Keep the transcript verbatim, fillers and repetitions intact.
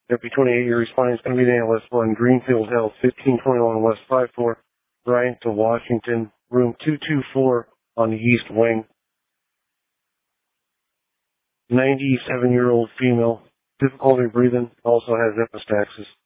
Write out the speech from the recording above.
Deputy twenty-eight, you're responding. It's going to be the analyst one, Greenfield Health, fifteen twenty-one West five four, Bryant to Washington, room two two four on the east wing. ninety-seven-year-old female, difficulty breathing, also has epistaxis.